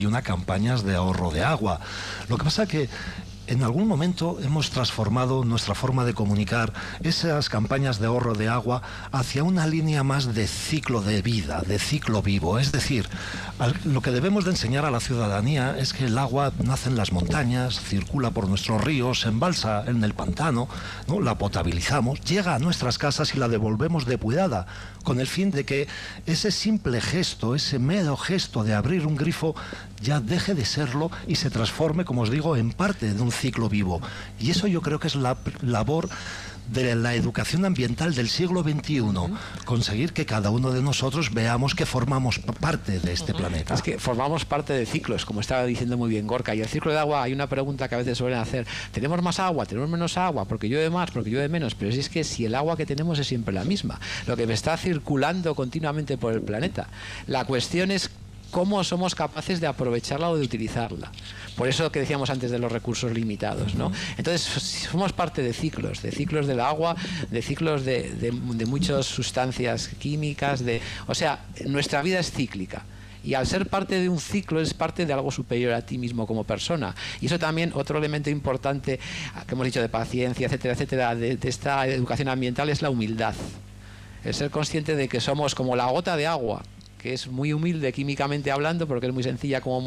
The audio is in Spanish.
y una campañas de ahorro de agua. Lo que pasa que en algún momento hemos transformado nuestra forma de comunicar esas campañas de ahorro de agua hacia una línea más de ciclo de vida, de ciclo vivo. Es decir, lo que debemos de enseñar a la ciudadanía es que el agua nace en las montañas, circula por nuestros ríos, se embalsa en el pantano, ¿no? La potabilizamos, llega a nuestras casas y la devolvemos depurada, con el fin de que ese simple gesto, ese mero gesto de abrir un grifo ya deje de serlo y se transforme, como os digo, en parte de un ciclo vivo. Y eso yo creo que es la labor de la educación ambiental del siglo XXI, conseguir que cada uno de nosotros veamos que formamos parte de este planeta. Es que formamos parte de ciclos, como estaba diciendo muy bien Gorka, y el ciclo de agua hay una pregunta que a veces suelen hacer: ¿tenemos más agua? ¿Tenemos menos agua? ¿Porque llueve más? ¿Porque llueve menos? Pero es que si el agua que tenemos es siempre la misma, lo que está circulando continuamente por el planeta, la cuestión es cómo somos capaces de aprovecharla o de utilizarla. Por eso que decíamos antes de los recursos limitados, ¿no? Entonces somos parte de ciclos del agua, de ciclos de muchas sustancias químicas, o sea, nuestra vida es cíclica. Y al ser parte de un ciclo es parte de algo superior a ti mismo como persona. Y eso también, otro elemento importante que hemos dicho de paciencia, etcétera, etcétera, de esta educación ambiental, es la humildad. El ser consciente de que somos como la gota de agua, que es muy humilde químicamente hablando, porque es muy sencilla como